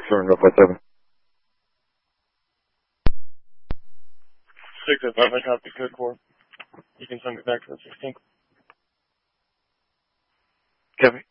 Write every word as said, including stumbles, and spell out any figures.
Turn up by seven. Six at five, I copy code four. You can send it back to the sixteenth. Copy.